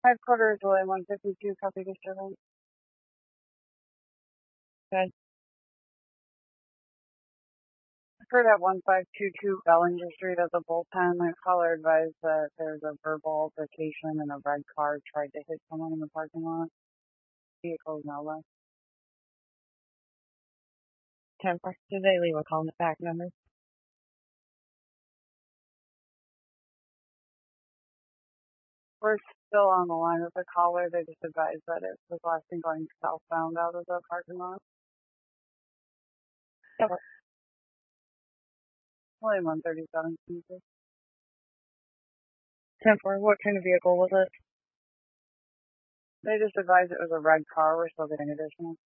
Headquarters, William 152, copy disturbance. Good. Occurred at 1522 Bellinger Street at the Bullpen. The caller advised that there's a verbal altercation and a red car tried to hit someone in the parking lot. Vehicle is now left. 10-4. Did they leave a call in the back number? We're still on the line with the caller. They just advised that it was last thing going southbound out of the parking lot. William 137. 10-4. What kind of vehicle was it? They just advised it was a red car. We're still getting additional.